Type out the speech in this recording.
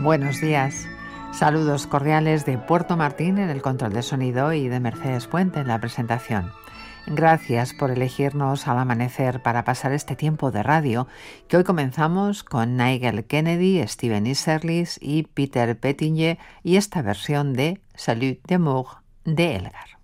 Buenos días. Saludos cordiales de Puerto Martín en el control de sonido y de Mercedes Puente en la presentación. Gracias por elegirnos al amanecer para pasar este tiempo de radio, que hoy comenzamos con Nigel Kennedy, Steven Isserlis y Peter Pettinger y esta versión de Salut d'amour de Elgar.